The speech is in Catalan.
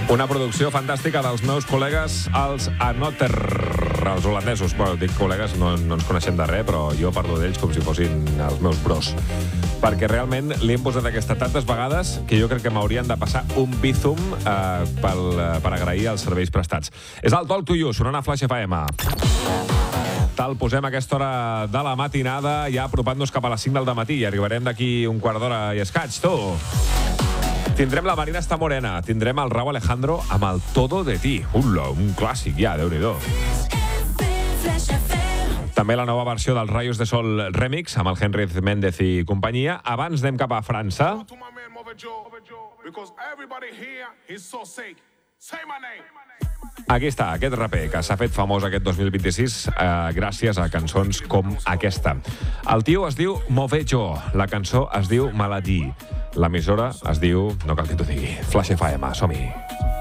Una producció fantàstica dels meus col·legues, els Anotter, els holandesos. Bueno, dic col·legues, no ens coneixem de res, però jo parlo d'ells com si fossin els meus bros. Perquè realment li hem posat aquesta tantes vegades que jo crec que m'haurien de passar un bízum per agrair els serveis prestats. És el Talk to You, sonant a Flash FM. Tal posem a aquesta hora de la matinada, ja apropant-nos cap a les 5 del dematí, i arribarem d'aquí un quart d'hora i escaig, tu. Tindrem la Marina Està Morena, tindrem el Rauw Alejandro amb el Todo de Ti. Ula, un clàssic ja, Déu-n'hi-do. També la nova versió dels Rayos de Sol Remix, amb el Henry Méndez i companyia. Abans anem cap a França. Aquí està, aquest raper que s'ha fet famós aquest 2026 gràcies a cançons com aquesta. El tio es diu Movejo, la cançó es diu Maladie, l'emissora es diu, no cal que t'ho digui, Flash FM, som-hi.